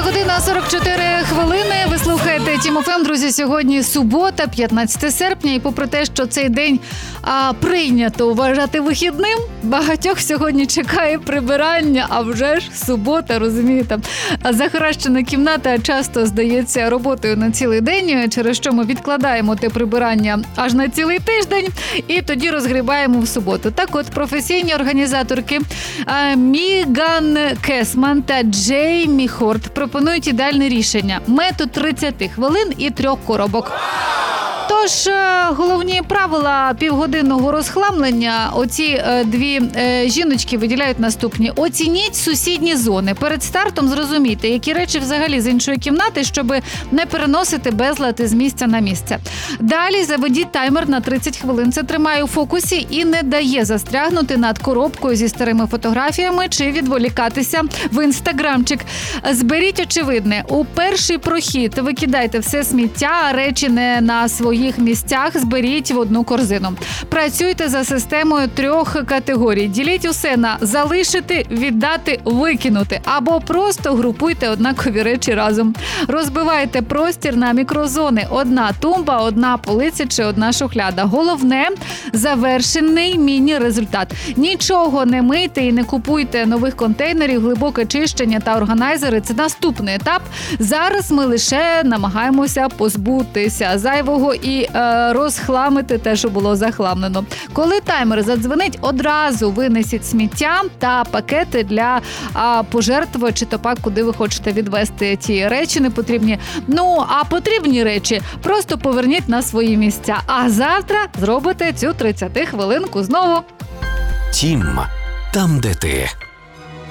Година 44 хвилини. Ви слухаєте Тім ФМ. Друзі, сьогодні субота, 15 серпня. І попри те, що цей день прийнято вважати вихідним, багатьох сьогодні чекає прибирання, а вже ж субота, розумієте. Захаращена кімната часто здається роботою на цілий день, через що ми відкладаємо те прибирання аж на цілий тиждень і тоді розгрібаємо в суботу. Так от, професійні організаторки Міган Кесман та Джеймі Хорт пропонують ідеальне рішення. Метод 30 хвилин і 3 коробок. Тож, головні правила півгодинного розхламлення оці дві жіночки виділяють наступні. Оцініть сусідні зони. Перед стартом зрозумійте, які речі взагалі з іншої кімнати, щоб не переносити безлад із місця на місце. Далі заведіть таймер на 30 хвилин. Це тримає у фокусі і не дає застрягнути над коробкою зі старими фотографіями чи відволікатися в інстаграмчик. Зберіть очевидне. У перший прохід викидайте все сміття, а речі не на своїх місцях зберіть в одну корзину. Працюйте за системою 3 категорій. Діліть усе на залишити, віддати, викинути. Або просто групуйте однакові речі разом. Розбивайте простір на мікрозони. Одна тумба, одна полиця чи одна шухляда. Головне – завершений міні-результат. Нічого не мийте і не купуйте нових контейнерів, глибоке чищення та органайзери – це наступний етап. Зараз ми лише намагаємося позбутися зайвого і розхламити те, що було захламлено. Коли таймер задзвонить, одразу винесіть сміття та пакети для пожертв чи то пак, куди ви хочете відвести ті речі непотрібні. Ну, а потрібні речі просто поверніть на свої місця. А завтра зробите цю 30 хвилинку знову. Тім, там де ти.